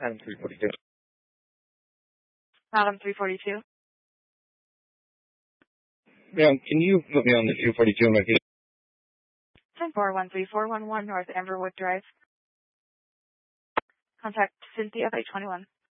Adam 342. Adam 342. Ma'am, can you put me on the 242 in my case? 10-4-1-3-4-1-1 North Amberwood Drive. Contact Cynthia by 21.